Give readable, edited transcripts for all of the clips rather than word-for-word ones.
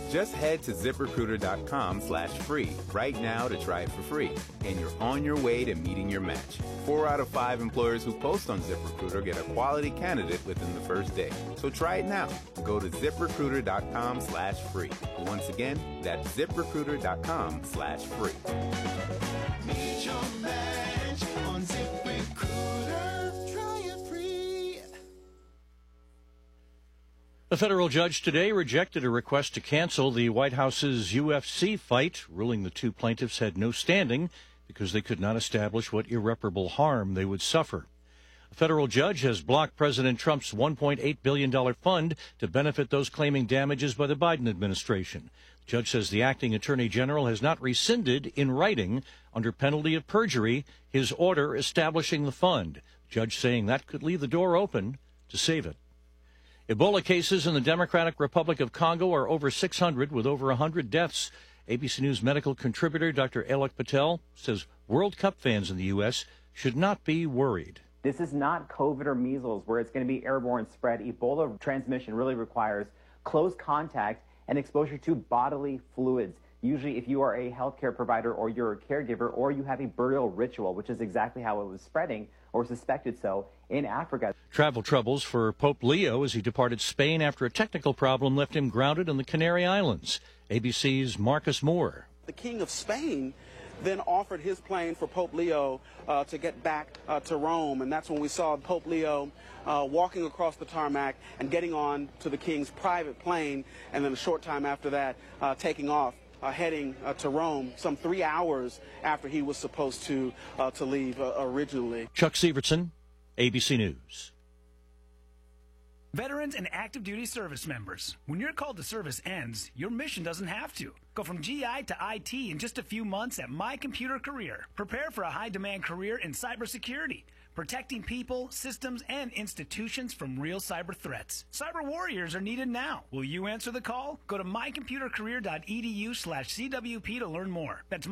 Just head to ZipRecruiter.com/free right now to try it for free, and you're on your way to meeting your match. 4 out of 5 employers who post on ZipRecruiter get a quality candidate within the first day. So try it now. Go to ZipRecruiter.com/free. Once again, that's ZipRecruiter.com/free. Meet your match on ZipRecruiter. Try it free. A federal judge today rejected a request to cancel the White House's UFC fight, ruling the two plaintiffs had no standing because they could not establish what irreparable harm they would suffer. A federal judge has blocked President Trump's $1.8 billion fund to benefit those claiming damages by the Biden administration. The judge says the acting attorney general has not rescinded in writing, under penalty of perjury, his order establishing the fund. The judge saying that could leave the door open to save it. Ebola cases in the Democratic Republic of Congo are over 600, with over 100 deaths. ABC News medical contributor Dr. Alok Patel says World Cup fans in the U.S. should not be worried. This is not COVID or measles where it's going to be airborne spread. Ebola transmission really requires close contact and exposure to bodily fluids. Usually if you are a healthcare provider or you're a caregiver or you have a burial ritual, which is exactly how it was spreading or suspected so in Africa. Travel troubles for Pope Leo as he departed Spain after a technical problem left him grounded on the Canary Islands. ABC's Marcus Moore. The King of Spain then offered his plane for Pope Leo to get back to Rome, and that's when we saw Pope Leo walking across the tarmac and getting on to the King's private plane, and then a short time after that taking off, heading to Rome some 3 hours after he was supposed to leave originally. Chuck Severson, ABC News. Veterans and active duty service members, when your call to service ends, your mission doesn't have to. Go from GI to IT in just a few months at My Computer Career. Prepare for a high-demand career in cybersecurity, protecting people, systems, and institutions from real cyber threats. Cyber warriors are needed now. Will you answer the call? Go to mycomputercareer.edu/CWP to learn more. That's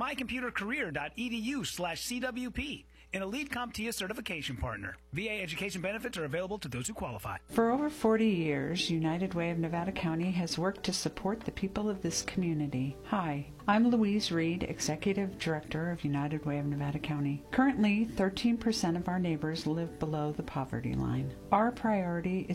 mycomputercareer.edu/CWP. An Elite CompTIA certification partner. VA education benefits are available to those who qualify. For over 40 years, United Way of Nevada County has worked to support the people of this community. Hi, I'm Louise Reed, Executive Director of United Way of Nevada County. Currently, 13% of our neighbors live below the poverty line. Our priority is